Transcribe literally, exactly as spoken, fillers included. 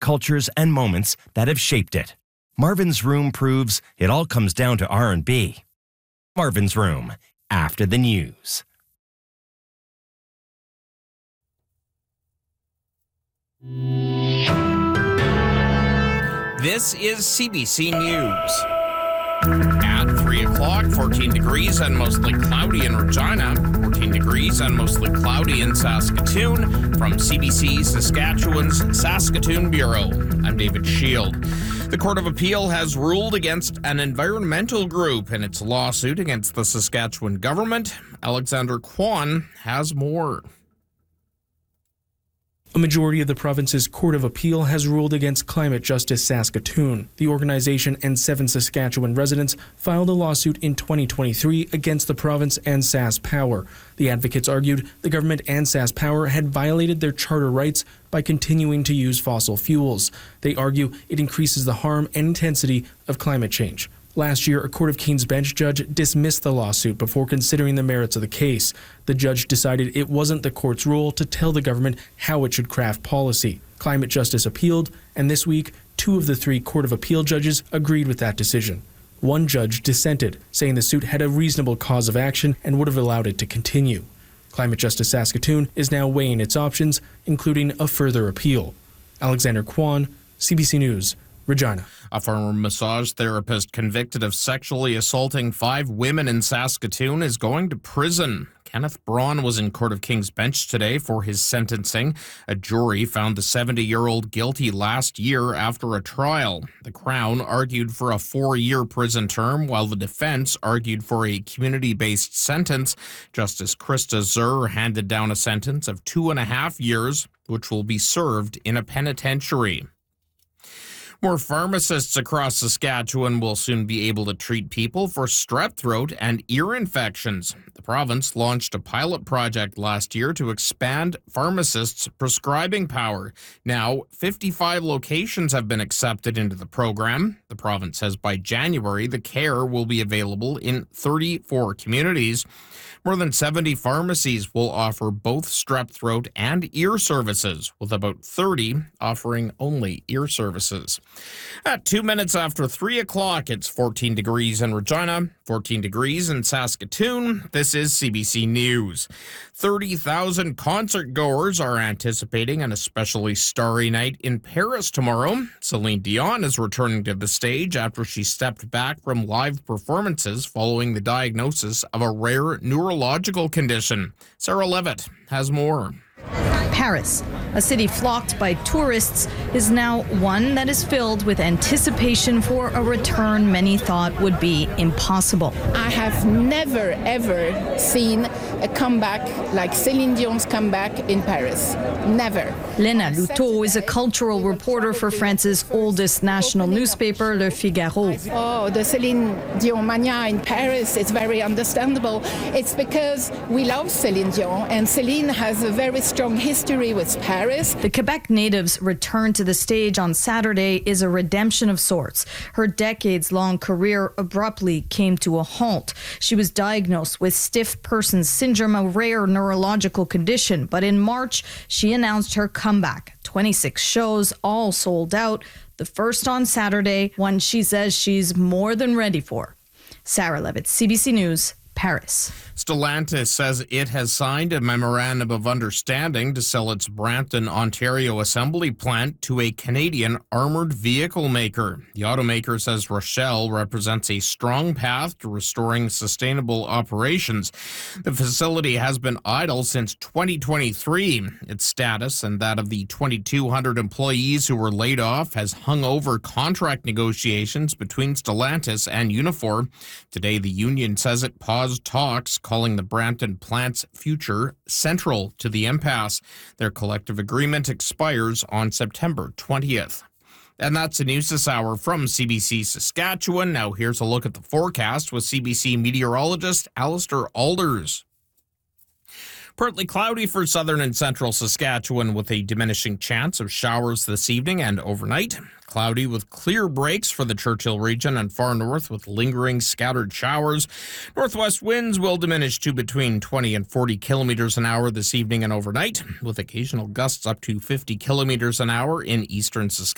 cultures, and moments that have shaped it. Marvin's Room proves it all comes down to R and B. Marvin's Room, after the news. This is C B C News. At three o'clock, fourteen degrees and mostly cloudy in Regina, fourteen degrees and mostly cloudy in Saskatoon. From C B C Saskatchewan's Saskatoon Bureau, I'm David Shield. The Court of Appeal has ruled against an environmental group in its lawsuit against the Saskatchewan government. Alexander Kwan has more. A majority of the province's Court of Appeal has ruled against Climate Justice Saskatoon. The organization and seven Saskatchewan residents filed a lawsuit in twenty twenty-three against the province and SaskPower. The advocates argued the government and SaskPower had violated their charter rights by continuing to use fossil fuels. They argue it increases the harm and intensity of climate change. Last year, a Court of King's Bench judge dismissed the lawsuit before considering the merits of the case. The judge decided it wasn't the court's role to tell the government how it should craft policy. Climate Justice appealed, and this week, two of the three Court of Appeal judges agreed with that decision. One judge dissented, saying the suit had a reasonable cause of action and would have allowed it to continue. Climate Justice Saskatoon is now weighing its options, including a further appeal. Alexander Kwan, C B C News, Regina. A former massage therapist convicted of sexually assaulting five women in Saskatoon is going to prison. Kenneth Braun was in Court of King's Bench today for his sentencing. A jury found the seventy-year-old guilty last year after a trial. The Crown argued for a four-year prison term, while the defense argued for a community-based sentence. Justice Krista Zur handed down a sentence of two and a half years, which will be served in a penitentiary. More pharmacists across Saskatchewan will soon be able to treat people for strep throat and ear infections. The province launched a pilot project last year to expand pharmacists' prescribing power. Now, fifty-five locations have been accepted into the program. The province says by January, the care will be available in thirty-four communities. More than seventy pharmacies will offer both strep throat and ear services, with about thirty offering only ear services. At two minutes after three o'clock, it's fourteen degrees in Regina, fourteen degrees in Saskatoon. This is C B C News. thirty thousand concert goers are anticipating an especially starry night in Paris tomorrow. Celine Dion is returning to the stage after she stepped back from live performances following the diagnosis of a rare neurological condition. Sarah Levitt has more. Paris, a city flocked by tourists, is now one that is filled with anticipation for a return many thought would be impossible. I have never, ever seen a comeback like Céline Dion's comeback in Paris. Never. Lena Luto is a cultural reporter for France's oldest national newspaper, Le Figaro. Oh, the Céline Dion mania in Paris is very understandable. It's because we love Céline Dion, and Céline has a very strong history with Paris. The Quebec native's return to the stage on Saturday is a redemption of sorts. Her decades-long career abruptly came to a halt. She was diagnosed with stiff person syndrome, a rare neurological condition, but in March, she announced her comeback. twenty-six shows, all sold out. The first on Saturday, one she says she's more than ready for. Sarah Levitt, C B C News, Paris. Stellantis says it has signed a memorandum of understanding to sell its Brampton, Ontario assembly plant to a Canadian armored vehicle maker. The automaker says Rochelle represents a strong path to restoring sustainable operations. The facility has been idle since twenty twenty-three. Its status and that of the twenty-two hundred employees who were laid off has hung over contract negotiations between Stellantis and Unifor. Today, the union says it paused talks, calling the Brampton plant's future central to the impasse. Their collective agreement expires on September twentieth. And that's the news this hour from C B C Saskatchewan. Now here's a look at the forecast with C B C meteorologist Alistair Alders. Partly cloudy for southern and central Saskatchewan with a diminishing chance of showers this evening and overnight. Cloudy with clear breaks for the Churchill region and far north with lingering scattered showers. Northwest winds will diminish to between twenty and forty kilometers an hour this evening and overnight, with occasional gusts up to fifty kilometers an hour in eastern Saskatchewan.